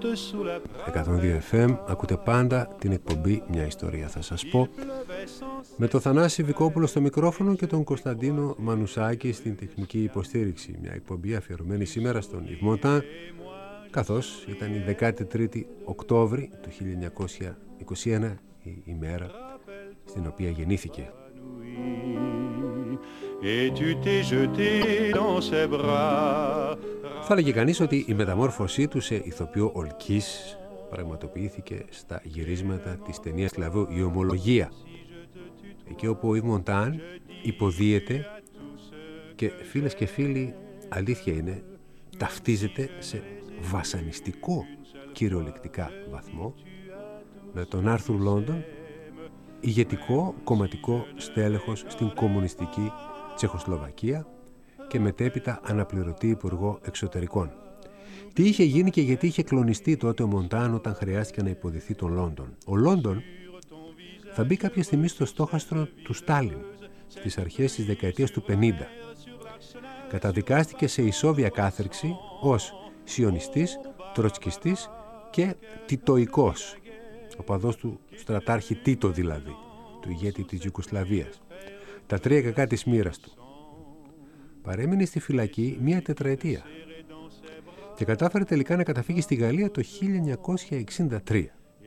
102 FM, ακούτε πάντα την εκπομπή «Μια ιστορία θα σας πω», με τον Θανάση Βικόπουλο στο μικρόφωνο και τον Κωνσταντίνο Μανουσάκη στην τεχνική υποστήριξη. Μια εκπομπή αφιερωμένη σήμερα στον Yves Montand, καθώς ήταν η 13η Οκτώβρη του 1921, η ημέρα στην οποία γεννήθηκε. Θα έλεγε κανείς ότι η μεταμόρφωσή του σε ηθοποιό ολκής πραγματοποιήθηκε στα γυρίσματα της ταινίας τηλεοπτικού «Η Ομολογία», εκεί όπου ο Yves Montand υποδίεται και, φίλες και φίλοι, αλήθεια είναι, ταυτίζεται σε βασανιστικό κυριολεκτικά βαθμό με τον Άρθουρ Λόντον, ηγετικό κομματικό στέλεχος στην κομμουνιστική Τσεχοσλοβακία και μετέπειτα αναπληρωτή υπουργό εξωτερικών. Τι είχε γίνει και γιατί είχε κλονιστεί τότε ο Μοντάν όταν χρειάστηκε να υποδηθεί τον Λόντον. Ο Λόντον θα μπει κάποια στιγμή στο στόχαστρο του Στάλιν στις αρχές της δεκαετίας του 50. Καταδικάστηκε σε ισόβια κάθριξη ως σιωνιστής, τροτσκιστής και τιτοϊκός, οπαδός του στρατάρχη Τίτο δηλαδή, του ηγέτη της Ιουγκοσλαβίας. Τα τρία κακά της μοίρας του. Παρέμεινε στη φυλακή μία τετραετία και κατάφερε τελικά να καταφύγει στη Γαλλία το 1963.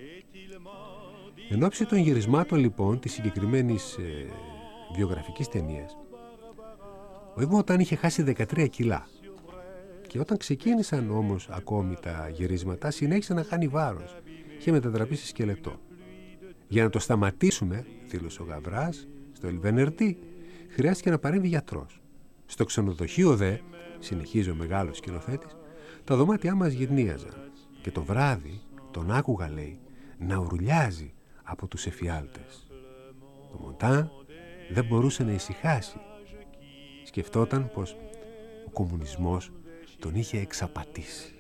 Εν ώψη των γυρισμάτων λοιπόν της συγκεκριμένης βιογραφικής ταινίας, ο Yves Montand είχε χάσει 13 κιλά και όταν ξεκίνησαν όμως ακόμη τα γυρίσματα συνέχισε να χάνει βάρος. Είχε μετατραπεί σε σκελετό. Για να το σταματήσουμε, δήλωσε ο Γαβράς, στο Ελβενερτή, χρειάστηκε να παρέμβει γιατρός. Στο ξενοδοχείο δε, συνεχίζει ο μεγάλος σκηνοθέτης, τα δωμάτια μας γυρνίαζαν και το βράδυ τον άκουγα, λέει, να ουρλιάζει από τους εφιάλτες. Ο Montand δεν μπορούσε να ησυχάσει. Σκεφτόταν πως ο κομμουνισμός τον είχε εξαπατήσει.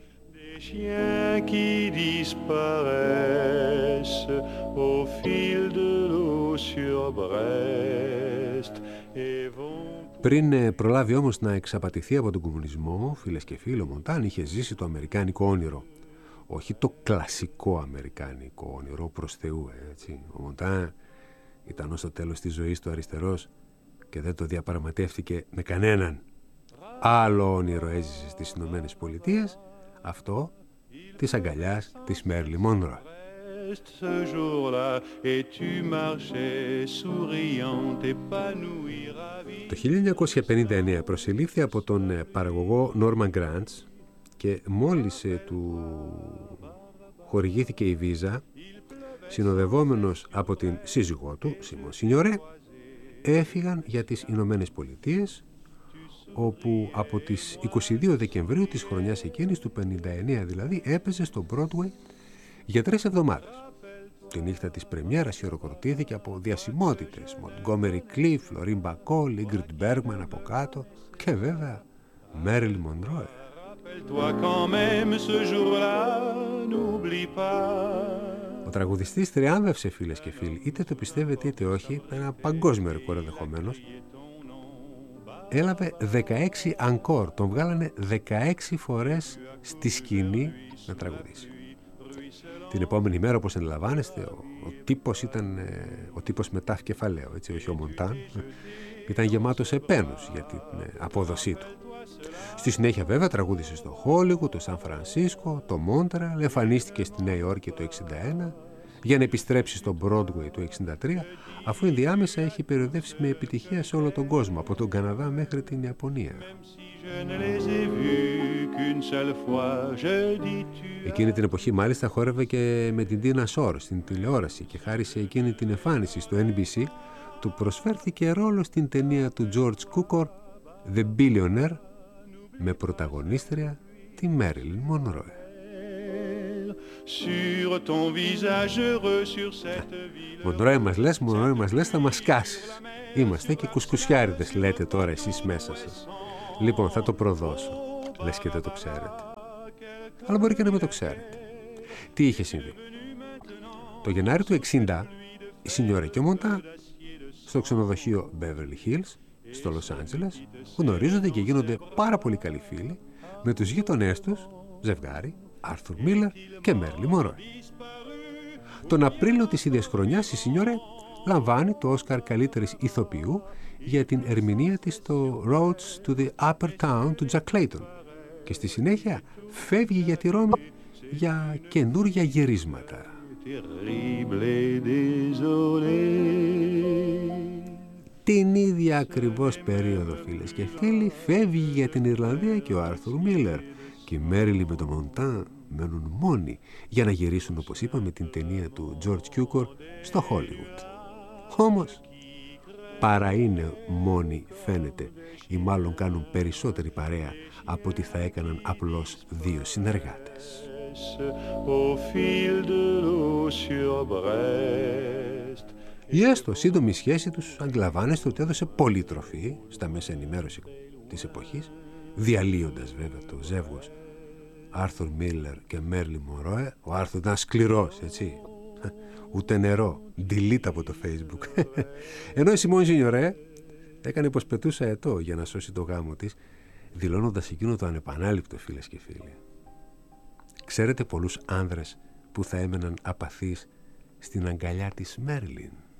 Πριν προλάβει όμως να εξαπατηθεί από τον κομμουνισμό, φίλες και φίλοι, ο Μοντάν είχε ζήσει το αμερικάνικο όνειρο. Όχι το κλασικό αμερικάνικο όνειρο προς Θεού, έτσι. Ο Μοντάν ήταν ως το τέλος της ζωής του αριστερός και δεν το διαπραγματεύτηκε με κανέναν. Άλλο όνειρο έζησε στις Ηνωμένες Πολιτείες, αυτό της αγκαλιάς της Μέρλιν Μονρό. Το 1959 προσελήφθη από τον παραγωγό Νόρμαν Γκραντς και μόλις του χορηγήθηκε η βίζα, συνοδευόμενος από την σύζυγό του, Σιμών Σινιορέ, έφυγαν για τις Ηνωμένες Πολιτείες, όπου από τις 22 Δεκεμβρίου της χρονιάς εκείνης, του 59 δηλαδή, έπαιζε στο Broadway για 3 εβδομάδες. Τη νύχτα της πρεμιέρας χειροκροτήθηκε από διασημότητες, Montgomery Clift, Lorraine Bacall, Ingrid Bergman από κάτω και βέβαια Marilyn Monroe. Ο τραγουδιστής τριάμβευσε, φίλες και φίλοι, είτε το πιστεύετε είτε όχι, ένα παγκόσμιο ρεκόρ ενδεχομένως. Έλαβε 16 encore, τον βγάλανε 16 φορές στη σκηνή να τραγουδήσει. Την επόμενη μέρα, όπως αντιλαμβάνεστε, ο τύπος ήταν ο τύπος με τάφ κεφαλαίο, έτσι, όχι ο Μοντάν, ήταν γεμάτος επένους για την απόδοσή του. Στη συνέχεια βέβαια τραγούδισε στο Χόλιγου, το Σαν Φρανσίσκο, το Μόντρεαλ, εμφανίστηκε στη Νέα Υόρκη το 1961 για να επιστρέψει στο Broadway το 1963, αφού ενδιάμεσα έχει περιοδεύσει με επιτυχία σε όλο τον κόσμο, από τον Καναδά μέχρι την Ιαπωνία. Εκείνη την εποχή μάλιστα χόρευε και με την Τίνα Σόρ στην τηλεόραση και χάρη σε εκείνη την εμφάνιση στο NBC του προσφέρθηκε ρόλο στην ταινία του George Cukor The Billionaire με πρωταγωνίστρια τη Marilyn Monroe. Μονρόε μας λες, θα μας σκάσεις. Είμαστε και κουσκουσιάριδες, λέτε τώρα εσείς μέσα σας. Λοιπόν, θα το προδώσω, λες και δεν το ξέρετε. Αλλά μπορεί και να μην το ξέρετε. Τι είχε συμβεί? Το Γενάρη του 1960, η Σινιόρε και ο Μοντάν στο ξενοδοχείο Beverly Hills στο Λος Άντζελες γνωρίζονται και γίνονται πάρα πολύ καλοί φίλοι με τους γείτονές τους, ζευγάρι, Άρθουρ Μίλερ και Μέρλιν Μονρόε. Τον Απρίλιο της ίδιας χρονιάς η Σινιόρε λαμβάνει το Όσκαρ καλύτερης ηθοποιού για την ερμηνεία της στο Roads to the Upper Town του Jack Clayton και στη συνέχεια φεύγει για τη Ρώμη για καινούρια γυρίσματα. Την ίδια ακριβώς περίοδο, φίλες και φίλοι, φεύγει για την Ιρλανδία και ο Άρθουρ Μίλερ και η Μέριλιν με τον Μοντάν μένουν μόνοι για να γυρίσουν, όπως είπαμε, την ταινία του George Cukor στο Hollywood. Όμως παρά είναι μόνοι, φαίνεται, ή μάλλον κάνουν περισσότερη παρέα από ότι θα έκαναν απλώς δύο συνεργάτες. Η έστω σύντομη σχέση τους αντιλαμβάνεστε ότι έδωσε πολύ τροφή στα μέσα ενημέρωση της εποχής, διαλύοντας βέβαια το ζεύγος Άρθουρ Μίλερ και Μέρλιν Μονρόε. Ο Άρθουρ ήταν σκληρός, έτσι. Ούτε νερό, delete από το Facebook. Ενώ η Σιμών Σινιόρε έκανε πως πετούσε αετό για να σώσει το γάμο της, δηλώνοντας εκείνο το ανεπανάληπτο, φίλες και φίλοι. Ξέρετε πολλούς άνδρες που θα έμεναν απαθείς στην αγκαλιά της Μέρλιν?